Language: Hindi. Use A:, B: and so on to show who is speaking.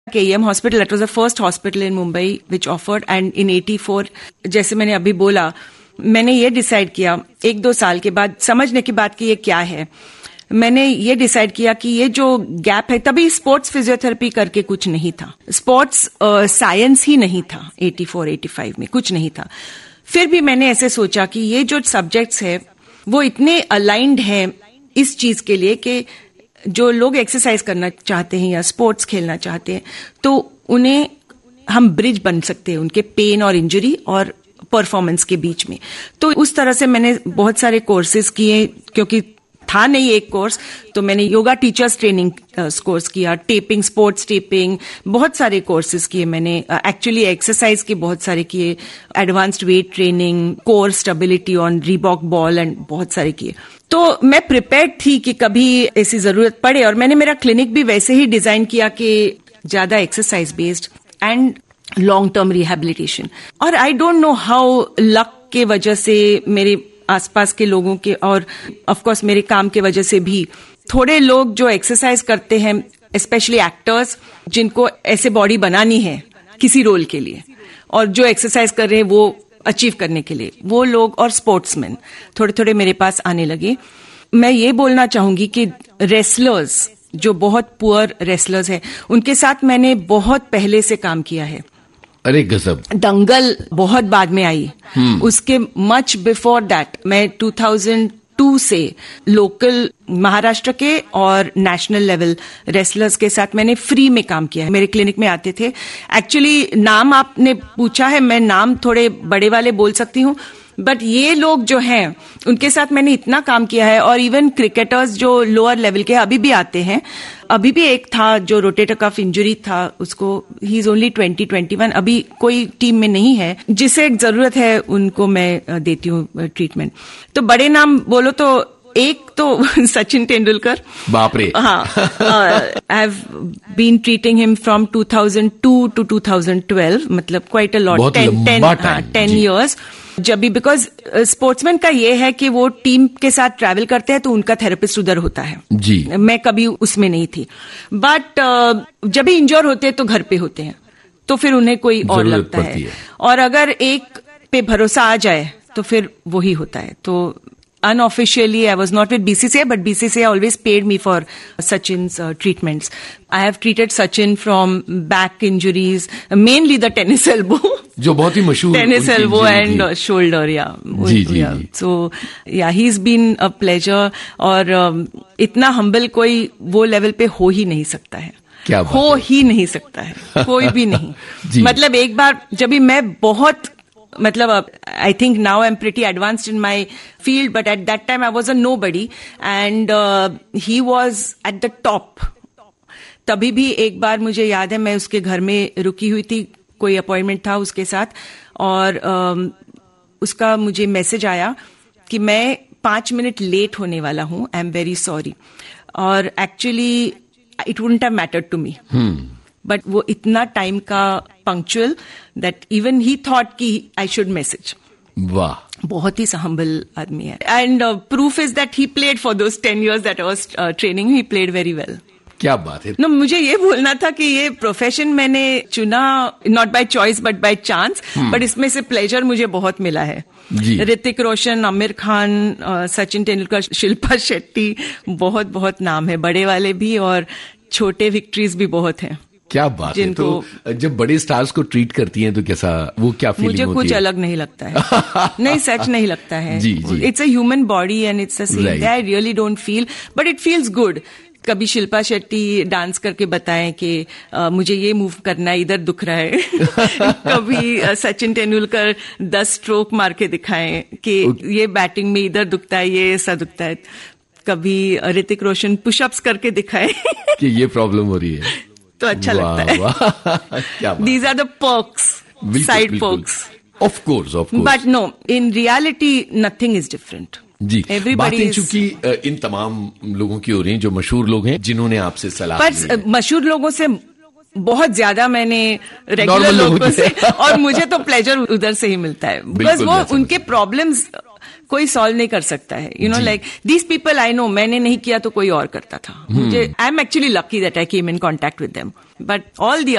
A: KEM hospital, that was the first hospital in Mumbai which offered, and in 84, जैसे मैंने अभी बोला, मैंने ये डिसाइड किया 1-2 साल के बाद, समझने के बाद कि ये क्या है, मैंने ये डिसाइड किया कि ये जो गैप है, तभी स्पोर्ट्स फिजियोथेरेपी करके कुछ नहीं था, स्पोर्ट्स साइंस ही नहीं था 84-85 में, कुछ नहीं था। फिर भी मैंने ऐसे सोचा कि ये जो सब्जेक्ट्स है वो इतने अलाइंड है इस चीज के लिए कि जो लोग एक्सरसाइज करना चाहते हैं या स्पोर्ट्स खेलना चाहते हैं, तो उन्हें हम ब्रिज बन सकते हैं उनके पेन और इंजरी और परफॉर्मेंस के बीच में। तो उस तरह से मैंने बहुत सारे कोर्सेज किए, क्योंकि था नहीं एक कोर्स, तो मैंने योगा टीचर्स ट्रेनिंग कोर्स किया, टेपिंग, स्पोर्ट्स टेपिंग, बहुत सारे कोर्सेज किए मैंने। एक्चुअली एक्सरसाइज के बहुत सारे किए, advanced weight training, core stability on Reebok ball and बहुत सारे किए। तो मैं प्रिपेयर्ड थी कि कभी ऐसी जरूरत पड़े, और मैंने मेरा क्लिनिक भी वैसे ही डिजाइन किया कि ज्यादा exercise based and long term rehabilitation. और I don't know how luck के वजह से, मेरे आसपास के लोगों के और ऑफ कोर्स मेरे काम के वजह से भी, थोड़े लोग जो एक्सरसाइज करते हैं, स्पेशली एक्टर्स जिनको ऐसे बॉडी बनानी है किसी रोल के लिए, और जो एक्सरसाइज कर रहे हैं वो अचीव करने के लिए, वो लोग और स्पोर्ट्समैन थोड़े थोड़े मेरे पास आने लगे। मैं ये बोलना चाहूंगी कि रेसलर्स, जो बहुत पुअर रेसलर्स हैं, उनके साथ मैंने बहुत पहले से काम किया है।
B: अरे गजब।
A: दंगल बहुत बाद में आई, उसके मच बिफोर दैट मैं 2002 से लोकल महाराष्ट्र के और नेशनल लेवल रेसलर्स के साथ मैंने फ्री में काम किया है। मेरे क्लिनिक में आते थे। एक्चुअली नाम आपने पूछा है, मैं नाम थोड़े बड़े वाले बोल सकती हूँ, बट ये लोग जो हैं उनके साथ मैंने इतना काम किया है। और इवन क्रिकेटर्स जो लोअर लेवल के अभी भी आते हैं, अभी भी एक था जो रोटेटर कफ इंजरी था, उसको ही इज ओनली 20-21, अभी कोई टीम में नहीं है, जिसे एक जरूरत है उनको मैं देती हूँ ट्रीटमेंट। तो बड़े नाम बोलो तो एक तो सचिन तेंदुलकर, बाप रे। हाँ, I have been treating him from 2002 to 2012, मतलब क्वाइट अ लॉट, 10 years। जब भी, बिकॉज स्पोर्ट्समैन का ये है कि वो टीम के साथ ट्रैवल करते हैं तो उनका थेरेपिस्ट उधर होता है जी। मैं कभी उसमें नहीं थी, बट जब भी इंजोर होते हैं तो घर पे होते हैं, तो फिर उन्हें कोई और लगता है। और अगर एक पे भरोसा आ जाए तो फिर वही होता है। तो unofficially I was not with BCCI, but BCCI always paid me for Sachin's treatments. I have treated Sachin from back injuries, mainly the tennis elbow,
B: जो बहुत ही मशहूर
A: tennis elbow and shoulder, yeah.
B: Ji.
A: So yeah, he's been a pleasure, और इतना humble कोई वो लेवल पे हो ही नहीं सकता है,
B: क्या बात
A: हो ही नहीं सकता है, कोई भी नहीं। मतलब एक बार जब भी मैं बहुत, मतलब I think now I'm pretty advanced in my field, but at that time I was a nobody, and he was at the top. तभी भी एक बार मुझे याद है, मैं उसके घर में रुकी हुई थी, कोई अपॉइंटमेंट था उसके साथ, और उसका मुझे मैसेज आया कि मैं 5 मिनट लेट होने वाला हूँ, आई एम वेरी सॉरी। और actually it wouldn't have mattered to me, but वो इतना टाइम का punctual that even he thought कि आई शुड मैसेज।
B: वाह,
A: बहुत ही हम्बल आदमी है। And proof is that he played for those 10 years that I was training, he played very well.
B: क्या बात है।
A: मुझे ये बोलना था कि ये प्रोफेशन मैंने चुना not by choice but by chance, but इसमें से प्लेजर मुझे बहुत मिला है। ऋतिक रोशन, आमिर खान, सचिन तेंदुलकर, शिल्पा शेट्टी, बहुत बहुत नाम है, बड़े वाले भी और छोटे विक्ट्रीज भी बहुत हैं।
B: क्या बात है। तो जब बड़े स्टार्स को ट्रीट करती हैं तो कैसा, वो क्या फीलिंग होती है?
A: मुझे कुछ अलग नहीं लगता है। नहीं, सच नहीं लगता है। It's a human body and it's a same, I really don't feel, but it feels good. कभी शिल्पा शेट्टी डांस करके बताएं कि मुझे ये मूव करना है, इधर दुख रहा है। कभी सचिन तेंदुलकर 10 स्ट्रोक मार के दिखाएं कि ये बैटिंग में इधर दुखता है, ये ऐसा दुखता है। कभी ऋतिक रोशन पुशअप्स करके दिखाए
B: कि ये प्रॉब्लम हो रही है,
A: तो अच्छा लगता है। These are the perks, side perks.
B: Of course.
A: But no, in reality, nothing is different.
B: जी, बातें चूंकि इन तमाम लोगों की हो रही हैं जो मशहूर लोग हैं, जिन्होंने आपसे सलाह दी।
A: पर मशहूर लोगों से बहुत ज्यादा मैंने रेगुलर लोगों से, और मुझे तो प्लेजर उधर से ही मिलता है, बिकॉज वो उनके प्रॉब्लम्स कोई सॉल्व नहीं कर सकता है। You know, like these people I know, मैंने नहीं किया तो कोई और करता था। मुझे, I am actually lucky that I came in contact with them, but all the